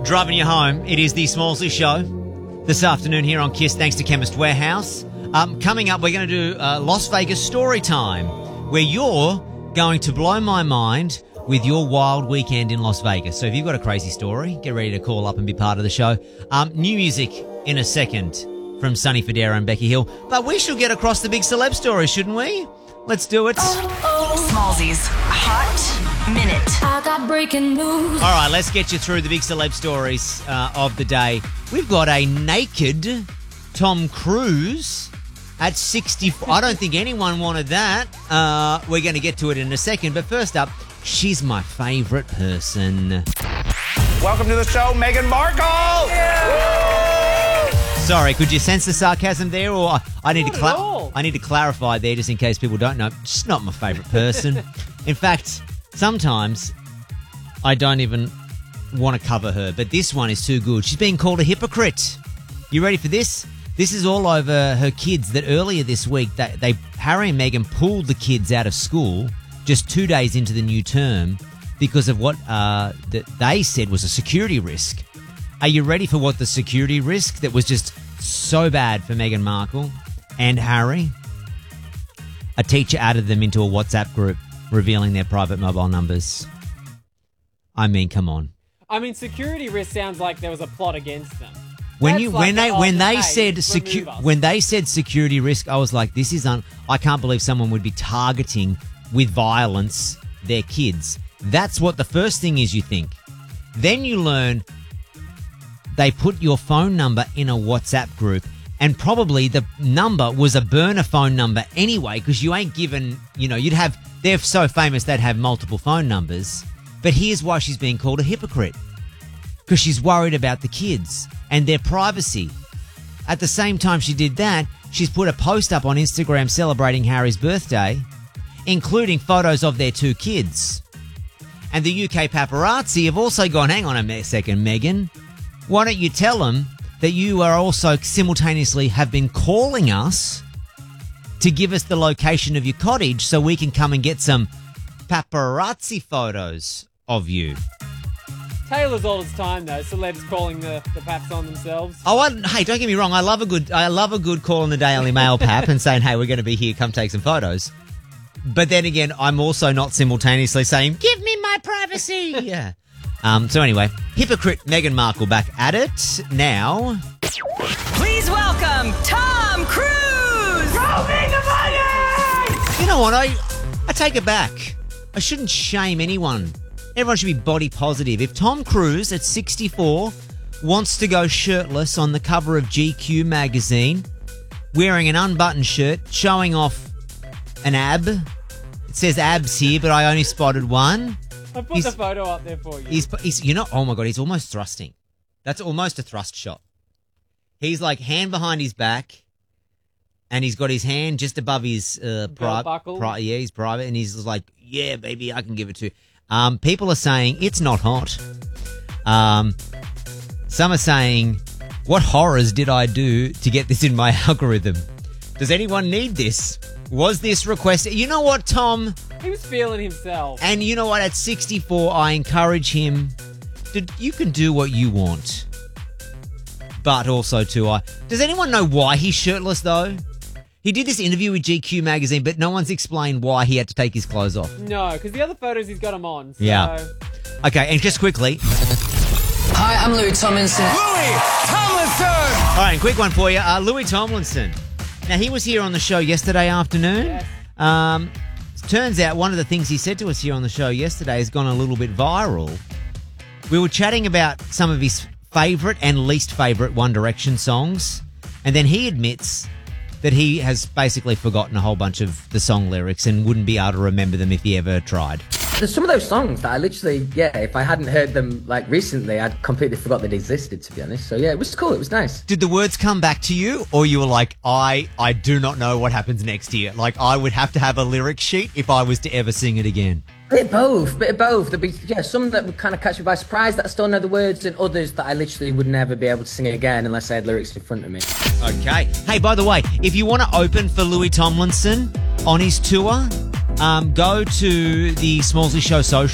driving you home. It is the Smallsy Show this afternoon here on KISS, thanks to Chemist Warehouse. Coming up, we're going to do Las Vegas story time, where you're going to blow my mind with your wild weekend in Las Vegas. So if you've got a crazy story, get ready to call up and be part of the show. New music in a second from Sonny Fodera and Becky Hill. But we should get across the big celeb story, shouldn't we? Let's do it. Smallsy's Hot Minute. I got breaking news. All right, let's get you through the big celeb stories of the day. We've got a naked Tom Cruise at 64. I don't think anyone wanted that. We're going to get to it in a second. But first up, she's my favourite person. Welcome to the show, Meghan Markle! Sorry, could you sense the sarcasm there? Or I need to clarify there just in case people don't know. She's not my favourite person. In fact, sometimes I don't even want to cover her, but this one is too good. She's being called a hypocrite. You ready for this? This is all over her kids that earlier this week, Harry and Meghan pulled the kids out of school just 2 days into the new term because of what that they said was a security risk. Are you ready for what the security risk that was just so bad for Meghan Markle and Harry? A teacher added them into a WhatsApp group revealing their private mobile numbers. I mean, come on. I mean, security risk sounds like there was a plot against them. When they said security risk, I was like, this is I can't believe someone would be targeting with violence their kids. That's what the first thing is you think. Then you learn they put your phone number in a WhatsApp group, and probably the number was a burner phone number anyway, because you ain't given, they're so famous they'd have multiple phone numbers. But here's why she's being called a hypocrite. Because she's worried about the kids and their privacy. At the same time she did that, she's put a post up on Instagram celebrating Harry's birthday, including photos of their two kids. And the UK paparazzi have also gone, hang on a second, Meghan. Why don't you tell them that you are also simultaneously have been calling us to give us the location of your cottage so we can come and get some paparazzi photos of you. Taylor's all its time, though. Celebs calling the paps on themselves. Hey, don't get me wrong. I love a good call in the Daily Mail pap and saying, hey, we're going to be here. Come take some photos. But then again, I'm also not simultaneously saying, give me my privacy. Yeah. So anyway, hypocrite Meghan Markle back at it now. Please welcome Tom Cruise! Throw me the money! You know what? I take it back. I shouldn't shame anyone. Everyone should be body positive. If Tom Cruise at 64 wants to go shirtless on the cover of GQ magazine, wearing an unbuttoned shirt, showing off an ab. It says abs here, but I only spotted one. I put the photo up there for you. He's oh my God, he's almost thrusting. That's almost a thrust shot. He's like hand behind his back, and he's got his hand just above his buckle. He's private, and he's like, yeah, baby, I can give it to you. People are saying it's not hot. Some are saying, what horrors did I do to get this in my algorithm? Does anyone need this? Was this requested? You know what, Tom? He was feeling himself. And you know what? At 64, I encourage him. You can do what you want. But also, does anyone know why he's shirtless, though? He did this interview with GQ magazine, but no one's explained why he had to take his clothes off. No, because the other photos he's got them on. So. Yeah. Okay, and just quickly. Hi, I'm Louis Tomlinson. Louis Tomlinson! All right, quick one for you. Louis Tomlinson. Now, he was here on the show yesterday afternoon. Yes. Turns out one of the things he said to us here on the show yesterday has gone a little bit viral. We were chatting about some of his favourite and least favourite One Direction songs, and then he admits that he has basically forgotten a whole bunch of the song lyrics and wouldn't be able to remember them if he ever tried. There's some of those songs that I literally, if I hadn't heard them recently, I'd completely forgot they existed, to be honest. So it was cool. It was nice. Did the words come back to you, or you were like, I do not know what happens next here? Like, I would have to have a lyric sheet if I was to ever sing it again. Bit of both. There'd be some that would kind of catch me by surprise that I still know the words, and others that I literally would never be able to sing again unless I had lyrics in front of me. Okay. Hey, by the way, if you want to open for Louis Tomlinson on his tour, go to the Smallsy Show social.